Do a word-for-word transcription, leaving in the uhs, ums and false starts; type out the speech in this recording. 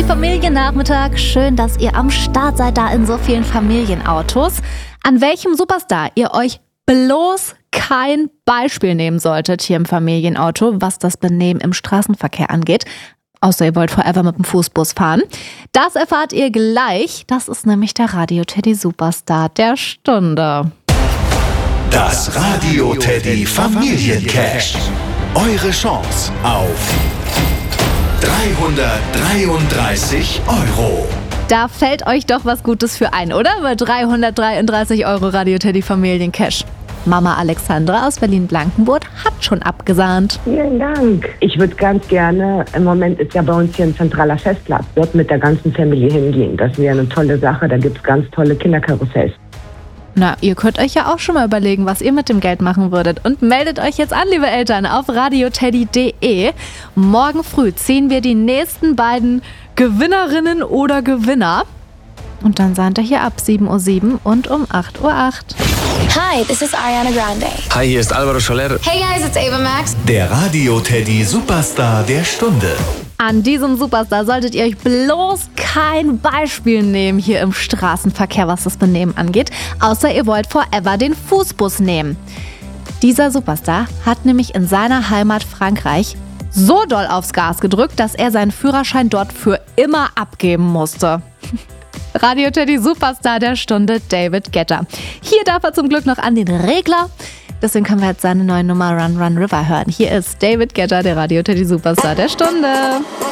Familiennachmittag. Schön, dass ihr am Start seid, da in so vielen Familienautos. An welchem Superstar ihr euch bloß kein Beispiel nehmen solltet hier im Familienauto, was das Benehmen im Straßenverkehr angeht. Außer ihr wollt forever mit dem Fußbus fahren. Das erfahrt ihr gleich. Das ist nämlich der Radio Teddy Superstar der Stunde. Das Radio Teddy Familiencash. Eure Chance auf dreihundertdreiunddreißig Euro. Da fällt euch doch was Gutes für ein, oder? Bei dreihundertdreiunddreißig Euro Radio Teddy Familiencash. Mama Alexandra aus Berlin-Blankenburg hat schon abgesahnt. Vielen Dank. Ich würde ganz gerne, im Moment ist ja bei uns hier ein zentraler Festplatz, dort mit der ganzen Familie hingehen. Das wäre eine tolle Sache, da gibt es ganz tolle Kinderkarussells. Na, ihr könnt euch ja auch schon mal überlegen, was ihr mit dem Geld machen würdet. Und meldet euch jetzt an, liebe Eltern, auf radioteddy punkt de. Morgen früh ziehen wir die nächsten beiden Gewinnerinnen oder Gewinner. Und dann seid ihr hier ab sieben Uhr sieben und um acht Uhr acht. Hi, this is Ariana Grande. Hi, hier ist Alvaro Soler. Hey guys, it's Ava Max. Der Radio Teddy Superstar der Stunde. An diesem Superstar solltet ihr euch bloß kein Beispiel nehmen hier im Straßenverkehr, was das Benehmen angeht, außer ihr wollt forever den Fußbus nehmen. Dieser Superstar hat nämlich in seiner Heimat Frankreich so doll aufs Gas gedrückt, dass er seinen Führerschein dort für immer abgeben musste. Radio Teddy Superstar der Stunde, David Guetta. Hier darf er zum Glück noch an den Regler. Deswegen können wir jetzt seine neue Nummer Run Run River hören. Hier ist David Guetta, der Radio Teddy Superstar der Stunde.